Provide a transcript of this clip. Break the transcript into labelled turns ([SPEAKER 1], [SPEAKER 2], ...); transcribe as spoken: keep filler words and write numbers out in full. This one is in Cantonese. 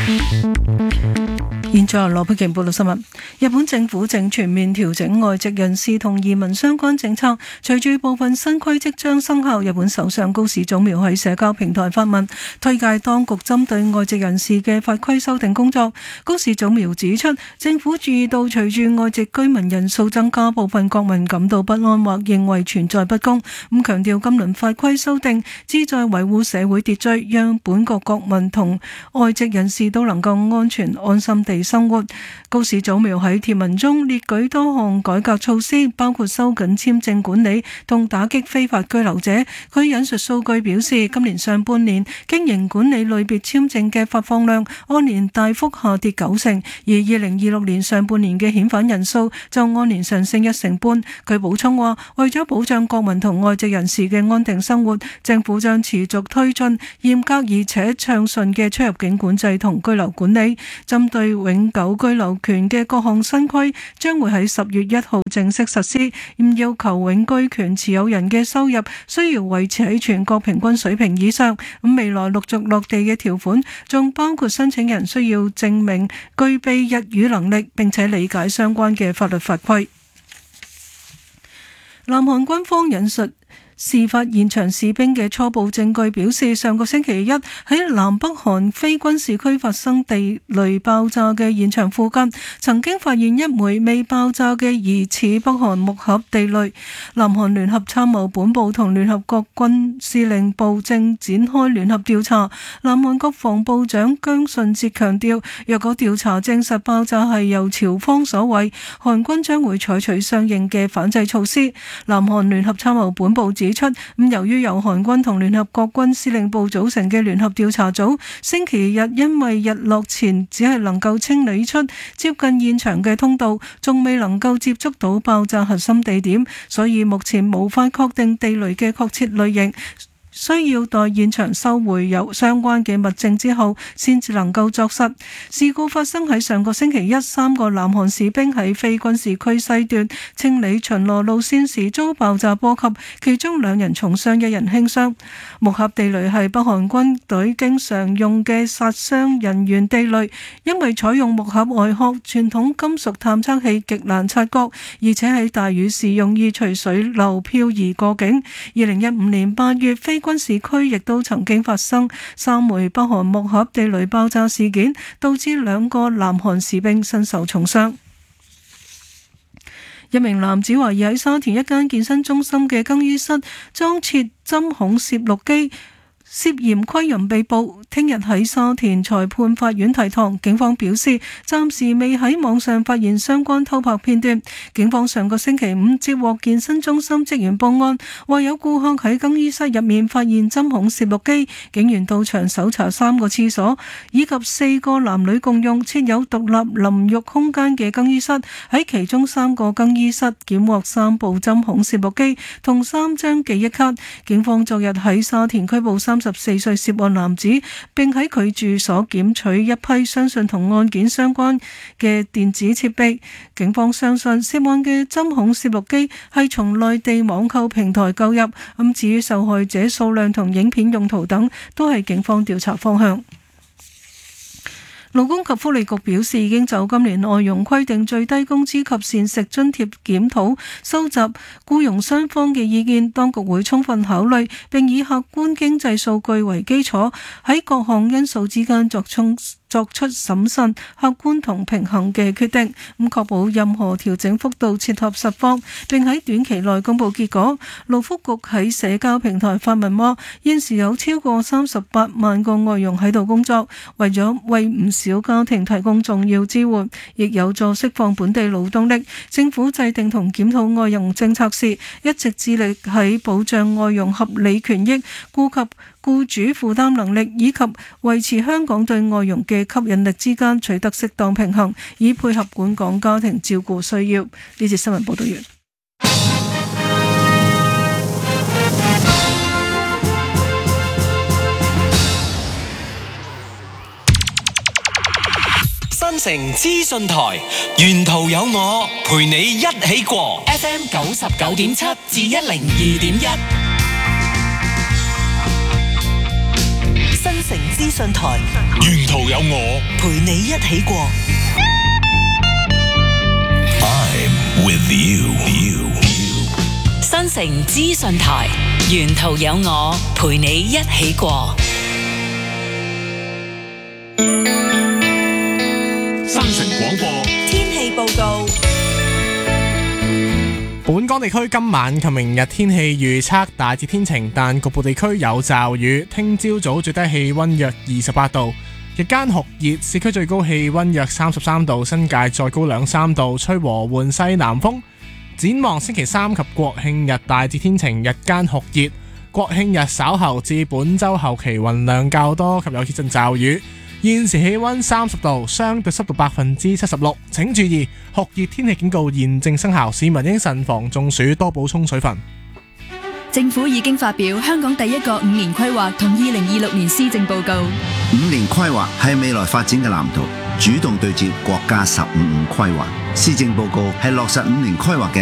[SPEAKER 1] 現在羅佩瓊報道新聞。日本政府正全面調整外籍人士同移民相關政策，隨住部分新規即將生效，日本首相高市早苗喺社交平台發文，推介當局針對外籍人士嘅法規修訂工作。高市早苗指出，政府注意到隨住外籍居民人數增加，部分國民感到不安或認為存在不公，咁強調今輪法規修訂旨在維護社會秩序，讓本國國民同外籍人士都能夠安全安心地生活。高市早苗喺貼文中列舉多項改革措施，包括收緊簽證管理同打擊非法居留者。佢引述數據表示，今年上半年經營管理類別簽證嘅發放量按年大幅下跌九成，而二零二六年上半年嘅遣返人數就按年上升一成半。佢補充話，為咗保障國民同外籍人士嘅安定生活，政府將持續推進嚴格而且暢順嘅出入境管制同居留管理。針對永久居留權嘅各項新規將會喺十月一號正式實施，咁要求永居權持有人嘅收入需要維持喺全國平均水平以上。咁未來陸續落地嘅條款仲包括申請人需要證明具備日語能力，並且理解相關嘅法律法規。南韓軍方引述事發現場士兵嘅初步證據表示，上個星期一喺南北韓非軍事區發生地雷爆炸嘅現場附近，曾經發現一枚未爆炸嘅疑似北韓木盒地雷。南韓聯合參謀本部同聯合國軍司令部正展開聯合調查。南韓國防部長姜順哲強調，若果調查證實爆炸係由朝方所為，韓軍將會採取相應嘅反制措施。南韓聯合參謀本部指出，咁由於由韓軍同聯合國軍司令部組成嘅聯合調查組，星期日因為日落前只係能夠清理出接近現場嘅通道，仲未能夠接觸到爆炸核心地點，所以目前無法確定地雷嘅確切類型，需要待現場收回有相關嘅物證之後，先至能夠作實。事故發生喺上個星期一，三個南韓士兵喺非軍事區西段清理巡邏路線時遭爆炸波及，其中兩人重傷，一人輕傷。木盒地雷係北韓軍隊經常用嘅殺傷人員地雷，因為採用木盒外殼，傳統金屬探測器極難察覺，而且喺大雨時容易隨水流漂移過境。二零一五年八月，非軍事區亦都曾經發生三枚北韓木盒地雷爆炸事件，導致兩個南韓士兵身受重傷。一名男子懷疑喺沙田一間健身中心嘅更衣室裝設針孔攝錄機，涉嫌窺淫被捕，聽日喺沙田裁判法院提堂。警方表示，暫時未喺網上發現相關偷拍片段。警方上個星期五接獲健身中心職員報案，話有顧客喺更衣室入面發現針孔攝錄機。警員到場搜查三個廁所，以及四個男女共用設有獨立淋浴空間嘅更衣室。喺其中三個更衣室檢獲三部針孔攝錄機同三張記憶卡。警方昨日喺沙田拘捕三十四歲涉案男子，並喺佢住所檢取一批相信同案件相關嘅電子設備。警方相信涉案嘅針孔攝錄機係從內地網購平台購入。咁至於受害者數量同影片用途等，都係警方調查方向。勞工及福利局表示，已經就今年外傭規定最低工資及膳食津貼檢討收集僱傭雙方嘅意見，當局會充分考慮並以客觀經濟數據為基礎，喺各項因素之間作出作出審慎、客觀同平衡嘅決定，咁確保任何調整幅度切合實況，並喺短期內公佈結果。勞福局喺社交平台發文話，現時有超過三十八萬個外傭喺度工作，為咗為唔少家庭提供重要支援，亦有助釋放本地勞動力。政府制定同檢討外傭政策時，一直致力喺保障外傭合理權益、顧及僱主負擔能力以及維持香港對外傭嘅吸引力之間取得適當平衡，以配合本港家庭照顧需要。呢節新聞報道完。
[SPEAKER 2] 新城資訊台，沿途有我陪你一起過 F M 九十九點七至一零二點一。新城資
[SPEAKER 3] 資訊台，
[SPEAKER 2] 沿途有我
[SPEAKER 3] 陪你一起過。
[SPEAKER 2] I'm with you。
[SPEAKER 4] 新城資訊台，沿途有我陪你一起過。
[SPEAKER 2] 新城廣播
[SPEAKER 3] 天氣報告。
[SPEAKER 5] 本港地區今晚及明日天氣預測大致天晴，但局部地區有驟雨。聽朝早最低氣溫約二十八度，日間酷熱，市區最高氣溫約三十三度，新界再高兩三度，吹和緩西南風。展望星期三及國慶日大致天晴，日間酷熱。國慶日稍後至本週後期雲量較多及有幾陣驟雨。現時氣溫三十度，相對濕度百分之七十六。請注意酷熱天氣警告現正生效，市民應慎防中暑，多補充水分。
[SPEAKER 6] 政府已經發表香港第一個五年規劃同二零二六年施政報告。
[SPEAKER 7] 五年規劃係未來發展嘅藍圖，主動對接國家十五五規劃。施政報告係落實五年規劃嘅